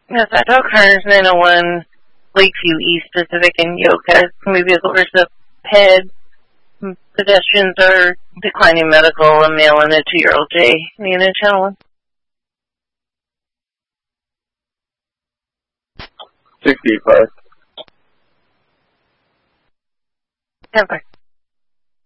Yes, I took cars 901 Lakeview East Pacific and Yoka. Maybe a course of head. Pedestrians are declining medical, a male and a 2-year-old J. Nina Channel 65. 10-5.